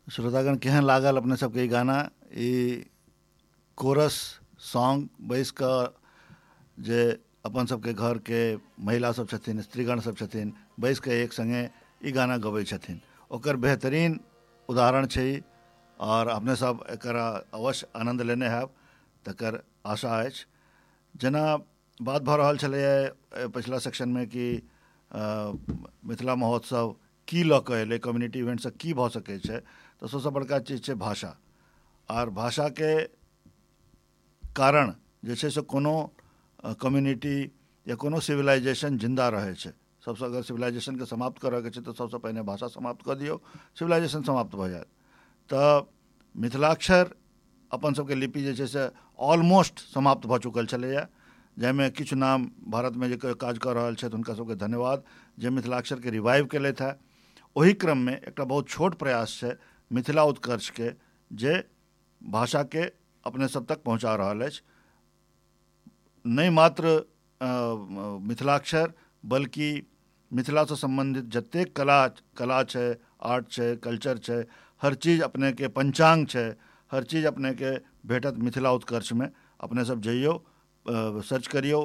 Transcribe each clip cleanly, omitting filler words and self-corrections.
श्रोतागण केहन लागल अपने सबके ई गाना, ई कोरस सॉन्ग बैस कऽ जे अपन सबके घर के महिला सब छथिन, स्त्रीगण सब छथिन, बैस कऽ एक संगे ई गाना गबै छथिन, ओकर बेहतरीन उदाहरण छै ई। और अपने सब एकर अवश्य आनंद लेने हैब तकर आशा अछि। जेना बात भऽ रहल छलैए पिछला सेक्शनमे कि मिथिला महोत्सव की लऽ कऽ एलै, कम्युनिटी इवेंटसँ की भऽ सकै छै, तऽ सबसँ बड़का चीज छै भाषा। आर भाषाके कारण जे छै से कोनो कम्युनिटी या कोनो सिविलाइजेशन जिंदा रहै छै। सबसँ अगर सिविलाइजेशनके समाप्त करऽके छै तऽ सबसँ पहिने भाषा समाप्त कऽ दियौ, सिविलाइजेशन समाप्त भऽ जायत। तऽ मिथिलाक्षर अपन सबके लिपि जे छै से ऑलमोस्ट समाप्त भऽ चुकल छलैए, जाहिमे किछु नाम भारतमे जे काज कऽ रहल छथि हुनका सबके धन्यवाद जे मिथिलाक्षरके रिवाइव केलथि हेँ। ओही क्रममे एकटा बहुत छोट प्रयास छै मिथिला उत्कर्षके, जे भाषाके अपने सब तक पहुँचा रहल अछि। नहि मात्र मिथिलाक्षर बल्कि मिथिलासँ सम्बन्धित जतेक कला छै, आर्ट छै, कल्चर छै, हर चीज अपनेके, पंचांग छै, हर चीज अपनेके भेटत मिथिला उत्कर्षमे। अपने सब जइयौ, सर्च करियौ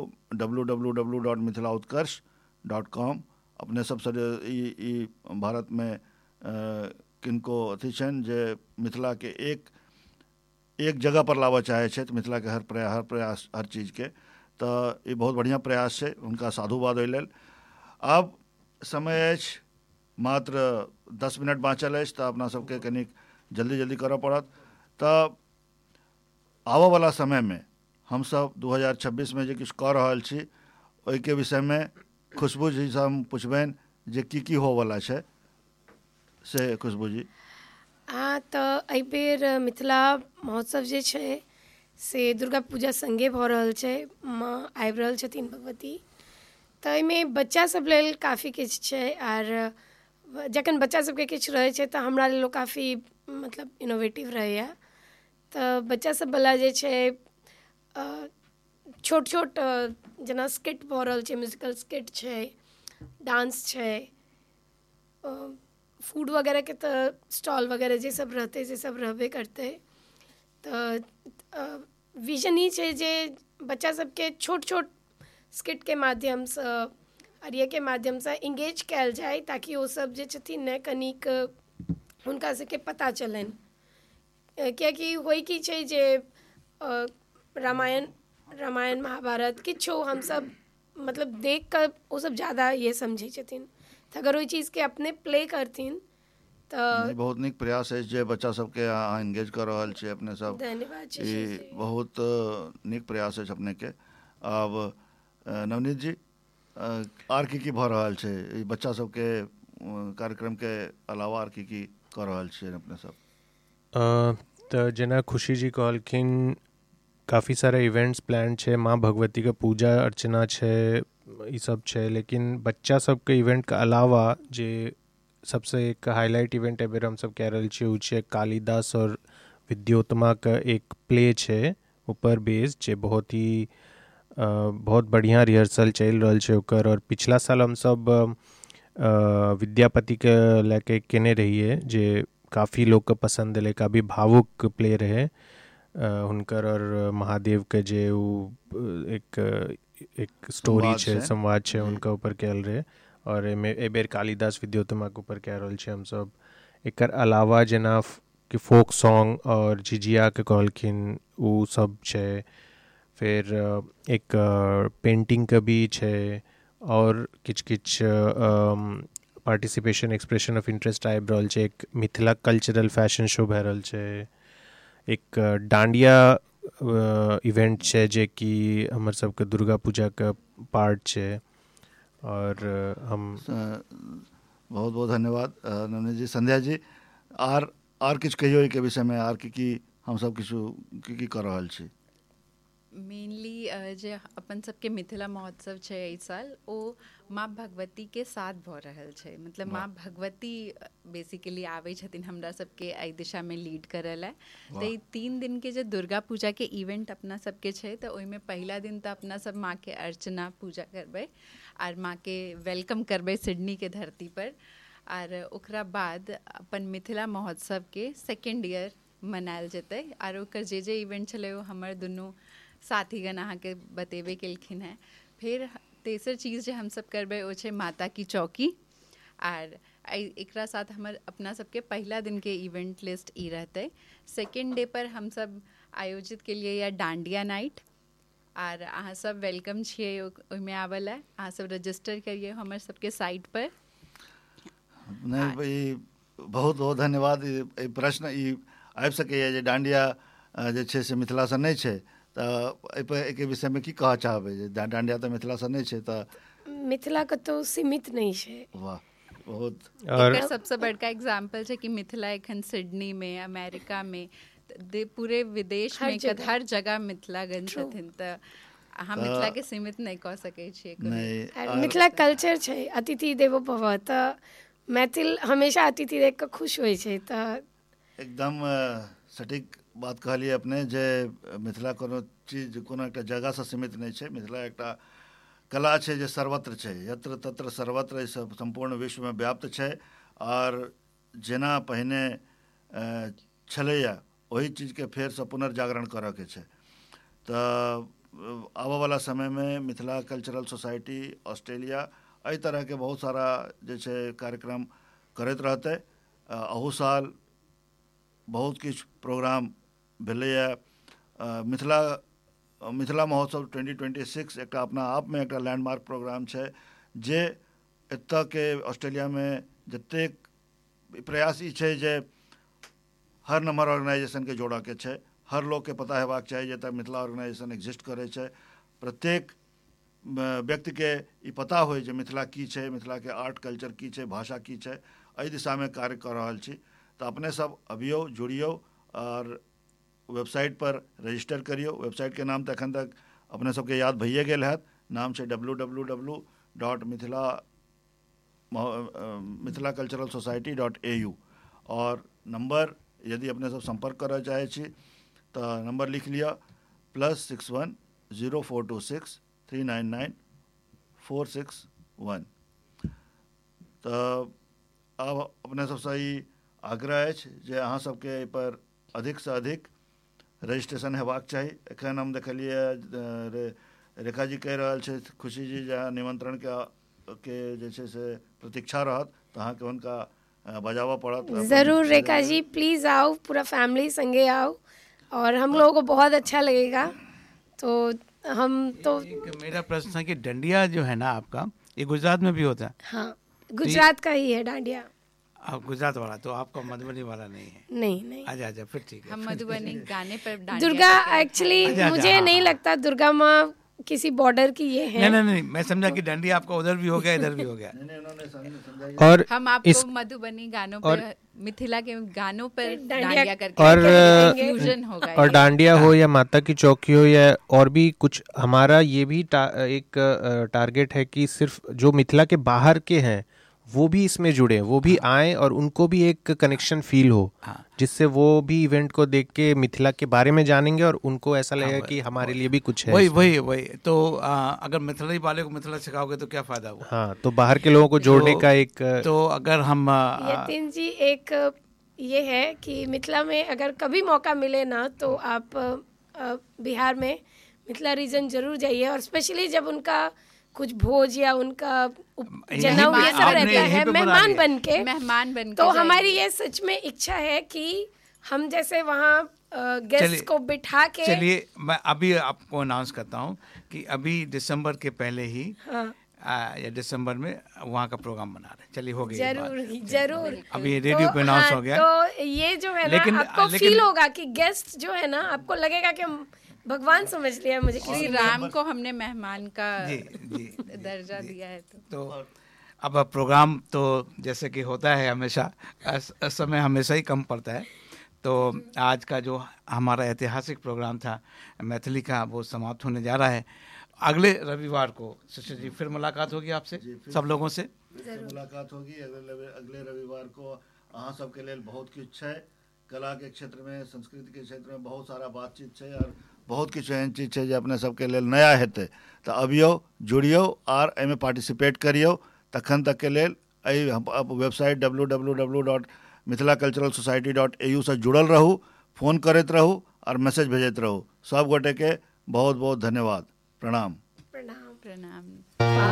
www.mithilautkarsh.com। अपने सबसँ ई भारतमे किनको अथी छनि जे मिथिलाके एक जगह पर लाबऽ चाहै छथि, मिथिलाके हर प्रयास हर चीजके, तऽ ई बहुत बढ़िआँ प्रयास छै, हुनका साधुवाद ओहि लेल। आब समय अछि मात्र 10 मिनट बाँचल अछि, तऽ अपना सबके कनिक जल्दी करऽ पड़त। तऽ आबऽवला समयमे हमसब 2026 जे किछु कऽ रहल छी ओहिके विषयमे खुशबू जीसँ हम पुछबनि जे की होवला छै से। खुशबू जी। तऽ एहि बेर मिथिला महोत्सव जे छै से दुर्गा पूजा संगे भऽ रहल छै, माँ आबि रहल छथिन भगवती, तऽ एहिमे बच्चा सब लेल काफ़ी किछु छै। आर जखन बच्चा सबके किछु रहै छै तऽ हमरा लेल काफ़ी मतलब इनोवेटिव रहैए। तऽ बच्चा सब वाला जे छै छोट छोट जेना स्किट भऽ रहल छै, म्यूजिकल स्किट छै, डांस छै, फूड वगैरहके तऽ स्टॉल वगैरह जे सब रहतै से सब रहबे करतै। तऽ विजन ई छै जे बच्चा सबके छोट छोट स्किटके माध्यमसँ, अरियाके माध्यमसँ इंगेज कयल जाय, ताकि ओ सब जे छथिन ने कनिक हुनका सबके पता चलनि। कियाकि होइ की छै जे रामायण महाभारत किछो हमसब मतलब देख कऽ ओ सब ज़्यादा ये समझै छथिन, तऽ अगर ओहि चीज़के अपने प्ले करथिन तऽ। बहुत नीक प्रयास अछि जे बच्चा सबके अहाँ एंगेज कऽ रहल छी अपने सब। धन्यवाद ई बहुत नीक प्रयास अछि अपनेके। आब नवनीत जी, आर की भऽ रहल छै ई बच्चा सबके कार्यक्रमके अलावा? आर की कऽ रहल छियै अपने सब? तऽ जेना खुशी जी कहलखिन काफ़ी सारा इवेंट्स प्लान छै, माँ भगवतीके पूजा अर्चना छै, ई सब छै। लेकिन बच्चा सबके इवेंटके अलावा जे सबसे एक हाईलाइट इवेंट एहिबेर हमसब कऽ रहल छियै ओ छै कालिदास और विद्योत्माके एक प्ले छै ऊपर बेस, जे बहुत बढ़िया रिहर्सल चलि रहल छै ओकर। और पिछला साल हमसब विद्यापतिके लैके केने रहिए जे काफ़ी लोगके पसंद एलै, काफ़ी भावुक प्ले रहे हुनकर। और महादेवके जे एक स्टोरी छै, संवाद छै, हुनका ऊपर कयल रहे। और एहि बेर कालिदास विद्योत्माके ऊपर कऽ रहल छी हमसब। एकर अलावा जेना कि फोक सॉन्ग और झिझियाके कहलखिन ओ सब छै। फिर एक पेंटिंगके भी छै, और किछु पार्टिसिपेशन एक्सप्रेशन ऑफ इंटरेस्ट आबि रहल छै। एक मिथिला कल्चरल फैशन शो भऽ रहल छै, एक डांडिया इवेंट छै जे कि हमर सबके दुर्गा पूजाके पार्ट छै। और हम बहुत बहुत धन्यवाद नवनीत जी। संध्या जी, आर किछु कहियो एहिके विषयमे? आर की हमसब किछु की कऽ रहल छी? मेनली जे अपन सबके मिथिला महोत्सव छै एहि साल, ओ माँ भगवतीके साथ भऽ रहल छै। मतलब माँ भगवती बेसिकली आबै छथिन हमरा सबके एहि दिशामे लीड करऽ लए। तऽ ई 3 दिनके जे दुर्गा पूजाके इवेंट अपना सबके छै, तऽ ओहिमे पहिला दिन तऽ अपना सब माँके अर्चना पूजा करबै, आर माँके वेलकम करबै सिडनीके धरती पर। और ओकरा बाद अपन मिथिला महोत्सव के सेकेंड ईयर मनायल जेतै और ओकर जे इवेंट छलै वो हमर दुनू साथीगण अहाँके बतेबे केलखिन हैं। फिर तेसर चीज़ जे हम सब करबै वो छै माता की चौकी। और एकरा साथ हमर अपना सबके पहला दिन के इवेंट लिस्ट ई रहते। सेकेंड डे पर हम सब आयोजित के लिए या डांडिया नाइट, और अहाँ सब वेलकम छिए ओहिमे आबे ला। अहाँ सब रजिस्टर करिए हमर सबके साइट पर। नहीं भाई, बहुत बहुत धन्यवाद। ई प्रश्न ई आबि सकैए जे डांडिया जे छै से मिथिलासँ नहि छै, तऽ एहिपर एहिके विषयमे की कहऽ चाहबै? जे डांडिया तऽ मिथिलासँ नहि छै, तऽ मिथिला कतौ सीमित नहीं है। वाह, बहुत। एकर सबसे बड़का एग्जाम्पल छै कि मिथिला एखन सिडनी में, अमेरिका में, पूरे विदेश में हर जगह मिथिलागण छथिन। तऽ अहाँ मिथिला के सीमित नहीं कह सकै छियै। मिथिला कल्चर छै अतिथि देवो भव, तऽ मैथिल हमेशा अतिथि देख कऽ खुश होइ छै। तऽ एकदम सटीक बात कहलिए अपने जे मिथिला कोनो चीज कोनो एकटा जगहसँ सीमित नहीं छै। मिथिला एकटा कला छै जे सर्वत्र छै, यत्र तत्र सर्वत्र, सब संपूर्ण विश्व में व्याप्त छै। और जेना पहिने छलैया वही चीज के फेरसँ पुनर्जागरण करऽ के छै। तऽ आबऽ वाला समय में मिथिला कल्चरल सोसाइटी ऑस्ट्रेलिया एहि तरह के बहुत सारा जे छै कार्यक्रम करैत रहतै। अहू साल बहुत किछु प्रोग्राम भेलैया। मिथिला महोत्सव 2026 एकटा अपना आप में एकटा लैंडमार्क प्रोग्राम छै, जे एतऽ के ऑस्ट्रेलिया में जतेक प्रयास ई छै जे हर नंबर ऑर्गेनाइजेशन के जोड़ऽ के छै। हर लोग के पता हेबाक चाही जे एतऽ मिथिला ऑर्गेनाइजेशन एग्जिस्ट करै छै। प्रत्येक व्यक्ति के ई पता होय जे मिथिला की छै, मिथिला के आर्ट कल्चर की छै, भाषा की छै। एहि दिशा में कार्य कर रहल छी। तऽ अपने सब अबियौ, जुड़ियौ और वेबसाइट पर रजिस्टर करियौ। वेबसाइट के नाम तऽ एखन तक अपने सबके याद भइए गेल हैत। नाम छै www.mithilaculturalsociety.au। और नंबर यदि अपने सब संपर्क करऽ चाहै छी तऽ नंबर लिख लिअ +61 0426 399 461। तऽ आब अपने सबसँ ई आग्रह अछि जे अहाँ सबके एहिपर अधिकसँ अधिक रजिस्ट्रेशन हेबाक चाही। एखन हम देखलिए रेखा जी कहि रहल छथि, खुशी जी जे निमंत्रण के जे छै से प्रतीक्षा रहत, तऽ अहाँके हुनका बजाबऽ पड़त। जरूर रेखा जी, प्लीज आओ, पूरा फैमिली संगे आओ और हम लोगों को बहुत अच्छा लगेगा। तो हम तो मेरा प्रश्न था कि डांडिया जो है ना आपका, ये गुजरात में भी होता है? हाँ, गुजरात का ही है डांडिया। आप गुजरात वाला, तो आपका मधुबनी वाला नहीं है? नहीं। अच्छा, फिर ठीक है। हम मधुबनी गाने पर दुर्गा एक्चुअली मुझे नहीं लगता दुर्गा माँ किसी बॉर्डर की ये है। नहीं, मैं समझा कि डांडिया आपका उधर भी हो गया, इधर भी हो गया। और हम आपको मधुबनी गानों पर, मिथिला के गानों पर डांडिया करके और फ्यूजन होगा। और डांडिया हो या माता की चौकी हो या और भी कुछ, हमारा ये भी एक टारगेट है कि सिर्फ जो मिथिला के बाहर के हैं वो भी इसमें जुड़े, वो भी आए और उनको भी एक कनेक्शन फील हो, जिससे वो भी इवेंट को देख के मिथिला के बारे में जानेंगे और उनको ऐसा लगेगा कि हमारे लिए भी कुछ है। वही तो अगर मिथिला वाले को मिथिला सिखाओगे तो क्या फायदा हुआ? हाँ, तो बाहर के लोगों को जोड़ने का एक तो अगर हम यतिन जी, एक ये है कि मिथिला में अगर कभी मौका मिले ना तो आप बिहार में मिथिला रीजन जरूर जाइए। और स्पेशली जब उनका कुछ भोज या उनका जनेऊ ये सब रहता है, मेहमान बन के, तो हमारी ये सच में इच्छा है कि हम जैसे वहाँ गेस्ट को बिठा के। चलिए, मैं अभी आपको अनाउंस करता हूँ कि अभी दिसंबर के पहले ही या दिसंबर में वहाँ का प्रोग्राम बना रहे। चलिए, हो गया। जरूर अभी रेडियो पे अनाउंस हो गया। तो ये जो है ना, आपको फील होगा कि गेस्ट जो है ना, आपको लगेगा कि भगवान समझ लिया मुझे, किसी राम को हमने मेहमान का दर्जा दिया है। तो अब प्रोग्राम तो जैसे कि होता है हमेशा, समय हमेशा ही कम पड़ता है। तो आज का जो हमारा ऐतिहासिक प्रोग्राम था मैथिली का, वो समाप्त होने जा रहा है। अगले रविवार को शशि जी फिर मुलाकात होगी आपसे, सब लोगों से मुलाकात होगी। अगले रविवार को अहाँ सबके लेल बहुत किछु छै। कला के क्षेत्र में, संस्कृति के क्षेत्र में बहुत सारा बातचीत छै और बहुत किछु एहन चीज छै जे अपने सबके लेल नया हेतै। तऽ अबियौ, जुड़ियौ और एहिमे पार्टिसिपेट करियौ। तखन तक के लेल वेबसाइट www.mithilaculturalsociety.au से जुड़ल रहू, फोन करते रहू और मैसेज भेजते रहू। सब गोटे के बहुत बहुत धन्यवाद। प्रणाम। प्रणाम। प्रणाम।